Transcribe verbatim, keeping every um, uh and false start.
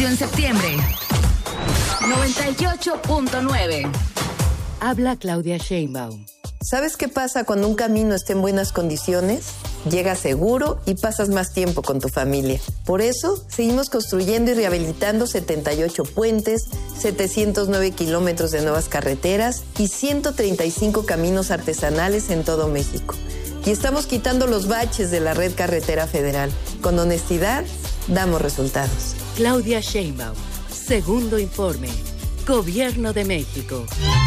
nació en septiembre. noventa y ocho punto nueve. Habla Claudia Sheinbaum. ¿Sabes qué pasa cuando un camino está en buenas condiciones? Llegas seguro y pasas más tiempo con tu familia. Por eso, seguimos construyendo y rehabilitando setenta y ocho puentes, setecientos nueve kilómetros de nuevas carreteras y ciento treinta y cinco caminos artesanales en todo México. Y estamos quitando los baches de la red carretera federal. Con honestidad, damos resultados. Claudia Sheinbaum. Segundo informe. Gobierno de México.